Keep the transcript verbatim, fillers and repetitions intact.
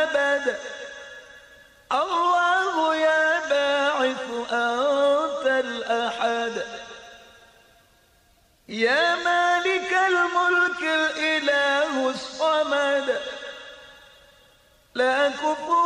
أبد. الله يا باعث أنت الأحد، يا مالك الملك الإله الصمد، لا كفوا